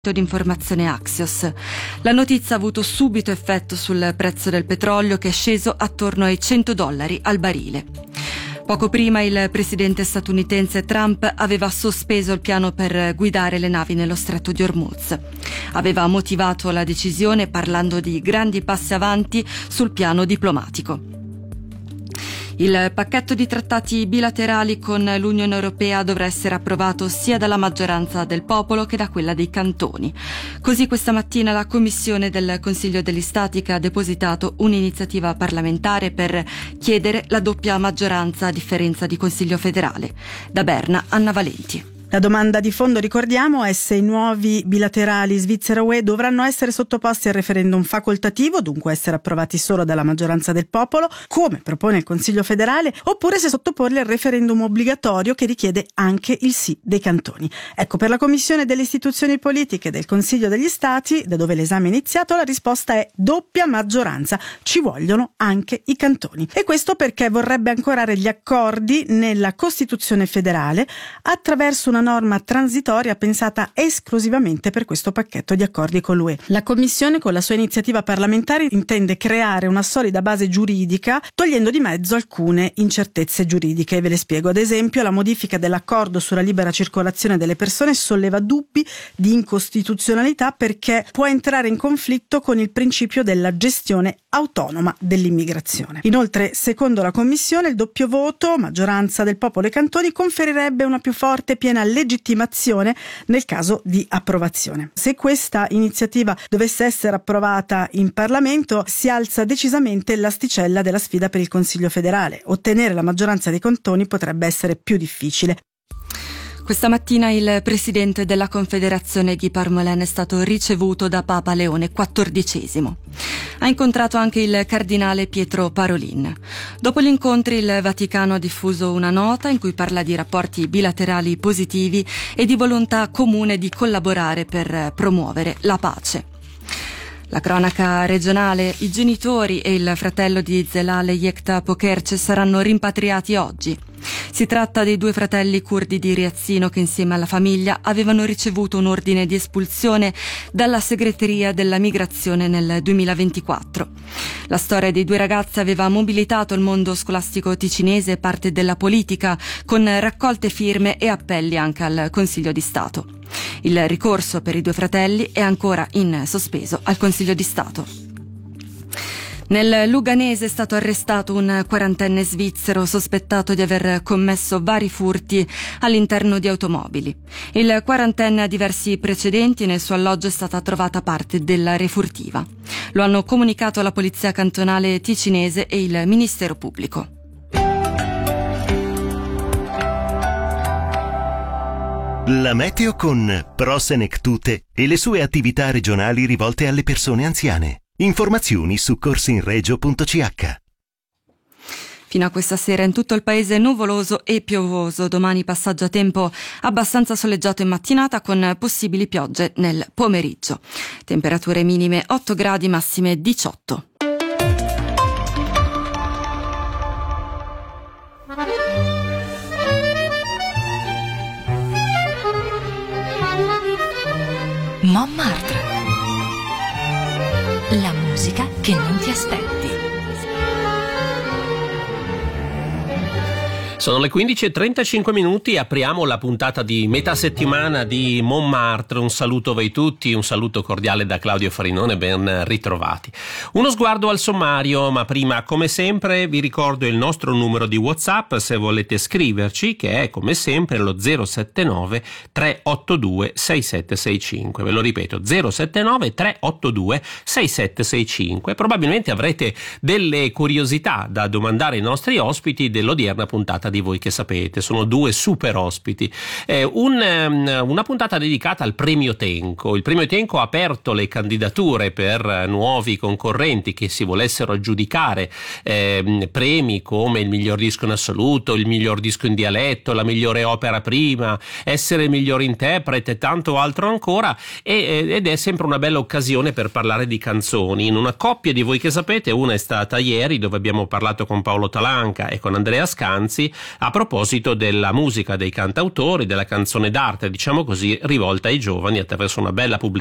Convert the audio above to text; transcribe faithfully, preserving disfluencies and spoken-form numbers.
di informazione Axios. La notizia ha avuto subito effetto sul prezzo del petrolio, che è sceso attorno ai cento dollari al barile. Poco prima il presidente statunitense Trump aveva sospeso il piano per guidare le navi nello stretto di Hormuz. Aveva motivato la decisione parlando di grandi passi avanti sul piano diplomatico. Il pacchetto di trattati bilaterali con l'Unione Europea dovrà essere approvato sia dalla maggioranza del popolo che da quella dei cantoni. Così questa mattina la Commissione del Consiglio degli Stati, che ha depositato un'iniziativa parlamentare per chiedere la doppia maggioranza a differenza di Consiglio federale. Da Berna, Anna Valenti. La domanda di fondo, ricordiamo, è se i nuovi bilaterali Svizzera-U E dovranno essere sottoposti al referendum facoltativo, dunque essere approvati solo dalla maggioranza del popolo, come propone il Consiglio federale, oppure se sottoporli al referendum obbligatorio, che richiede anche il sì dei cantoni. Ecco, per la Commissione delle istituzioni politiche del Consiglio degli Stati, da dove l'esame è iniziato, la risposta è doppia maggioranza. Ci vogliono anche i cantoni. E questo perché vorrebbe ancorare gli accordi nella Costituzione federale attraverso una norma transitoria pensata esclusivamente per questo pacchetto di accordi con l'U E. La Commissione, con la sua iniziativa parlamentare, intende creare una solida base giuridica, togliendo di mezzo alcune incertezze giuridiche. Ve le spiego. Ad esempio, la modifica dell'accordo sulla libera circolazione delle persone solleva dubbi di incostituzionalità perché può entrare in conflitto con il principio della gestione autonoma dell'immigrazione. Inoltre, secondo la Commissione, il doppio voto, maggioranza del popolo e cantoni, conferirebbe una più forte e piena legittimazione nel caso di approvazione. Se questa iniziativa dovesse essere approvata in Parlamento, si alza decisamente l'asticella della sfida per il Consiglio federale. Ottenere la maggioranza dei cantoni potrebbe essere più difficile. Questa mattina il presidente della Confederazione Guy Parmelin è stato ricevuto da Papa Leone quattordicesimo. Ha incontrato anche il cardinale Pietro Parolin. Dopo gli incontri il Vaticano ha diffuso una nota in cui parla di rapporti bilaterali positivi e di volontà comune di collaborare per promuovere la pace. La cronaca regionale: i genitori e il fratello di Zelale Yekta Pokerce saranno rimpatriati oggi. Si tratta dei due fratelli curdi di Riazzino che insieme alla famiglia avevano ricevuto un ordine di espulsione dalla segreteria della migrazione nel duemilaventiquattro. La storia dei due ragazzi aveva mobilitato il mondo scolastico ticinese e parte della politica, con raccolte firme e appelli anche al Consiglio di Stato. Il ricorso per i due fratelli è ancora in sospeso al Consiglio di Stato. Nel Luganese è stato arrestato un quarantenne svizzero sospettato di aver commesso vari furti all'interno di automobili. Il quarantenne ha diversi precedenti e nel suo alloggio è stata trovata parte della refurtiva. Lo hanno comunicato la Polizia Cantonale Ticinese e il Ministero Pubblico. La meteo con Pro Senectute e le sue attività regionali rivolte alle persone anziane. Informazioni su corsinregio punto c h. Fino a questa sera in tutto il paese nuvoloso e piovoso. Domani passaggio a tempo abbastanza soleggiato in mattinata con possibili piogge nel pomeriggio. Temperature minime otto gradi, massime diciotto. Montmartre. La musica che non ti aspetti. Sono le quindici e trentacinque minuti, apriamo la puntata di metà settimana di Montmartre. Un saluto a voi tutti, un saluto cordiale da Claudio Farinone, ben ritrovati. Uno sguardo al sommario, ma prima, come sempre, vi ricordo il nostro numero di WhatsApp se volete scriverci, che è come sempre lo zero sette nove tre otto due sei sette sei cinque. Ve lo ripeto, zero sette nove tre otto due sei sette sei cinque. Probabilmente avrete delle curiosità da domandare ai nostri ospiti dell'odierna puntata di Voi che sapete. Sono due super ospiti. Eh, un, una puntata dedicata al Premio Tenco. Il Premio Tenco ha aperto le candidature per nuovi concorrenti che si volessero aggiudicare eh, premi come il miglior disco in assoluto, il miglior disco in dialetto, la migliore opera prima, essere il miglior interprete e tanto altro ancora, e, ed è sempre una bella occasione per parlare di canzoni. In una coppia di Voi che sapete, una è stata ieri, dove abbiamo parlato con Paolo Talanca e con Andrea Scanzi, a proposito della musica dei cantautori, della canzone d'arte, diciamo così, rivolta ai giovani attraverso una bella pubblicazione